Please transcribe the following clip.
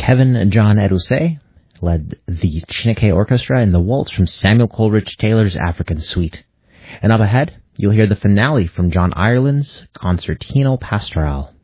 Kevin John Edusei led the Chineke Orchestra in the waltz from Samuel Coleridge Taylor's African Suite. And up ahead, you'll hear the finale from John Ireland's Concertino Pastoral.